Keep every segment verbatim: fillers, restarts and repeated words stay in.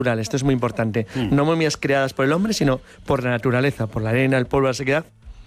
Esto es muy importante. Mm. No momias creadas por el hombre, sino por la naturaleza, por la arena, el polvo, la sequedad.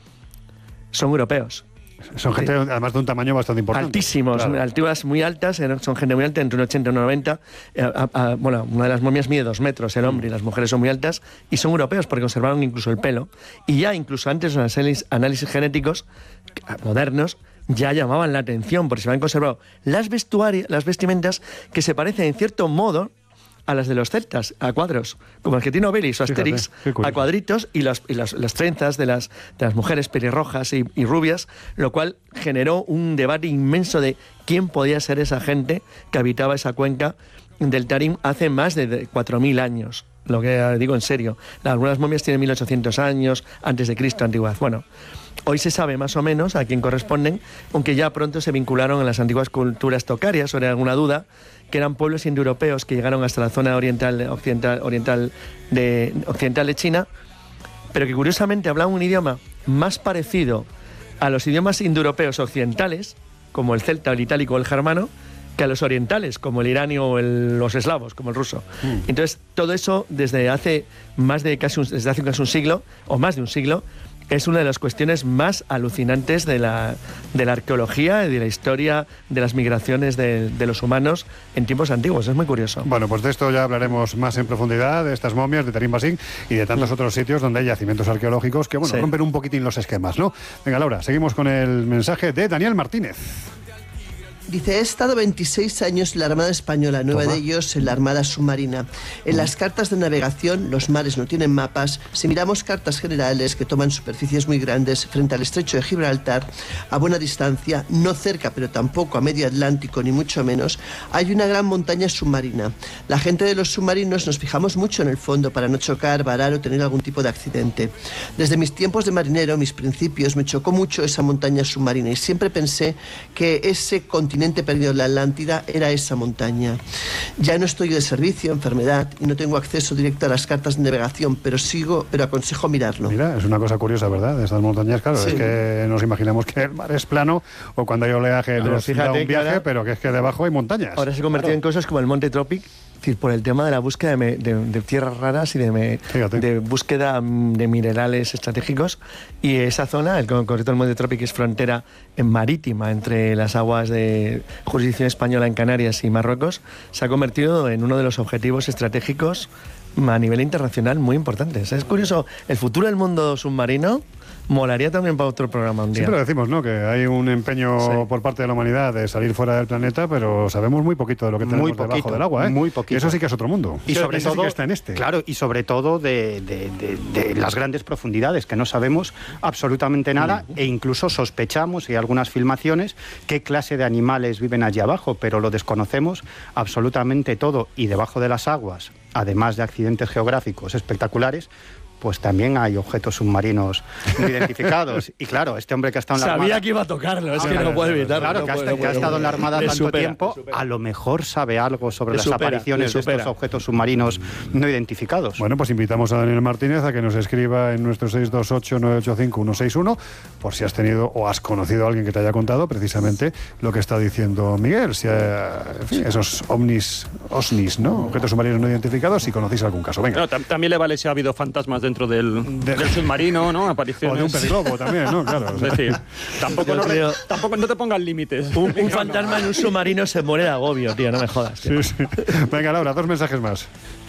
Son europeos. Son gente, además, de un tamaño bastante importante. Altísimos, claro. Alturas muy altas, son gente muy alta, entre un ochenta y un noventa. A, a, bueno, una de las momias mide dos metros, el hombre, mm. y las mujeres son muy altas, y son europeos porque conservaron incluso el pelo. Y ya incluso antes de los análisis, análisis genéticos modernos, ya llamaban la atención porque se habían conservado las, vestuarias, las vestimentas que se parecen en cierto modo a las de los celtas, a cuadros, como el que tiene Obelix o Asterix, fíjate, a cuadritos, y, las, y las, las trenzas de las, de las mujeres pelirrojas y, y rubias, lo cual generó un debate inmenso de quién podía ser esa gente que habitaba esa cuenca del Tarim hace más de cuatro mil años. Lo que digo en serio. Algunas momias tienen mil ochocientos años, antes de Cristo, antigüedad. Bueno, hoy se sabe más o menos a quién corresponden, aunque ya pronto se vincularon en las antiguas culturas tocarias, sobre alguna duda, que eran pueblos indoeuropeos que llegaron hasta la zona oriental, occidental, oriental de, occidental de China, pero que curiosamente hablaban un idioma más parecido a los idiomas indoeuropeos occidentales, como el celta, el itálico o el germano, que a los orientales, como el iranio o el, los eslavos, como el ruso. Mm. Entonces, todo eso desde hace más de casi un, desde hace casi un siglo, o más de un siglo, es una de las cuestiones más alucinantes de la, de la arqueología y de la historia de las migraciones de, de los humanos en tiempos antiguos. Es muy curioso. Bueno, pues de esto ya hablaremos más en profundidad, de estas momias, de Tarim Basing y de tantos otros sitios donde hay yacimientos arqueológicos que, bueno, sí, rompen un poquitín los esquemas, ¿no? Venga, Laura, seguimos con el mensaje de Daniel Martínez. Dice, he estado veintiséis años en la Armada Española, nueve de ellos en la Armada Submarina. En las cartas de navegación, los mares no tienen mapas. Si miramos cartas generales que toman superficies muy grandes frente al estrecho de Gibraltar, a buena distancia, no cerca pero tampoco a medio Atlántico ni mucho menos, hay una gran montaña submarina. La gente de los submarinos nos fijamos mucho en el fondo para no chocar, varar o tener algún tipo de accidente. Desde mis tiempos de marinero, mis principios, me chocó mucho esa montaña submarina y siempre pensé que ese continente perdido en la Atlántida era esa montaña. Ya no estoy de servicio, enfermedad, y no tengo acceso directo a las cartas de navegación, pero sigo, pero aconsejo mirarlo. Mira, es una cosa curiosa, ¿verdad? De estas montañas, claro, sí, es que nos imaginamos que el mar es plano o cuando hay oleaje no, nos da un viaje, ahora, pero que es que debajo hay montañas. Ahora se ha convertido claro. en cosas como el Monte Tropic, es decir, por el tema de la búsqueda de, me, de, de tierras raras y de, me, de búsqueda de minerales estratégicos, y esa zona, el concreto del Monte Tropic, es frontera marítima entre las aguas de jurisdicción española en Canarias y Marruecos, se ha convertido en uno de los objetivos estratégicos a nivel internacional muy importantes. Es curioso, el futuro del mundo submarino molaría también para otro programa un día. Siempre decimos, ¿no?, que hay un empeño sí. por parte de la humanidad de salir fuera del planeta, pero sabemos muy poquito de lo que tenemos muy poquito, debajo del agua, ¿eh? Muy poquito. Y eso sí que es otro mundo. Y sobre todo, sí que está en este. Claro, y sobre todo de, de, de, de las grandes profundidades, que no sabemos absolutamente nada, mm. e incluso sospechamos, y hay algunas filmaciones, qué clase de animales viven allí abajo, pero lo desconocemos absolutamente todo. Y debajo de las aguas, además de accidentes geográficos espectaculares, pues también hay objetos submarinos no identificados. Y claro, este hombre que ha estado en la Sabía Armada... que iba a tocarlo, es ah, que no lo puede evitar. Claro, no que, puede, ha, no que puede, ha estado en la Armada tanto supera, tiempo, a lo mejor sabe algo sobre las supera, apariciones de estos objetos submarinos no identificados. Bueno, pues invitamos a Daniel Martínez a que nos escriba en nuestro seis dos ocho, nueve ocho cinco, uno seis uno, por si has tenido o has conocido a alguien que te haya contado precisamente lo que está diciendo Miguel. Si, eh, en fin, esos ovnis, osnis, ¿no?, objetos submarinos no identificados, si conocéis algún caso. Venga. No, tam también le vale si ha habido fantasmas dentro del... De del submarino, ¿no? Apariciones. O de un pez globo también, ¿no? Claro. O sea. Es decir, tampoco, no, creo... tampoco no te pongas límites. Un, un fantasma en un submarino se muere de agobio, tío, no me jodas. Sí, sí. Venga, Laura, dos mensajes más.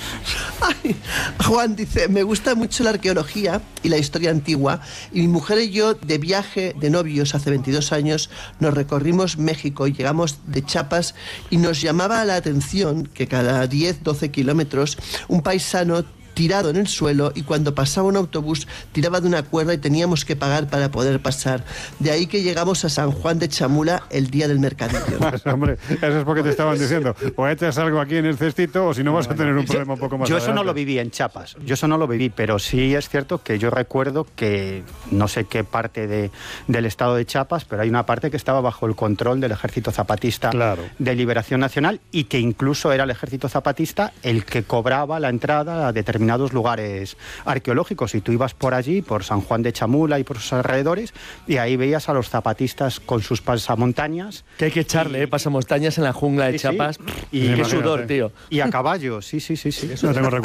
Ay, Juan dice, me gusta mucho la arqueología y la historia antigua, y mi mujer y yo, de viaje de novios hace veintidós años, nos recorrimos México y llegamos de Chiapas, y nos llamaba la atención que cada diez, doce kilómetros un paisano tirado en el suelo, y cuando pasaba un autobús tiraba de una cuerda y teníamos que pagar para poder pasar. De ahí que llegamos a San Juan de Chamula el día del mercadillo. Pues, hombre, eso es porque te estaban diciendo, o echas algo aquí en el cestito o si no vas a tener un problema un poco más Yo adelante. Eso no lo viví en Chiapas, yo eso no lo viví, pero sí es cierto que yo recuerdo que no sé qué parte de, del estado de Chiapas, pero hay una parte que estaba bajo el control del Ejército Zapatista claro. de Liberación Nacional, y que incluso era el Ejército Zapatista el que cobraba la entrada a determinados determinados lugares arqueológicos, y tú ibas por allí, por San Juan de Chamula y por sus alrededores, y ahí veías a los zapatistas con sus pasamontañas. Que hay que echarle, y, eh, pasamontañas en la jungla de sí, Chiapas. sí. Y, qué imagínate. sudor, tío. y a caballo, sí, sí, sí, sí. No tengo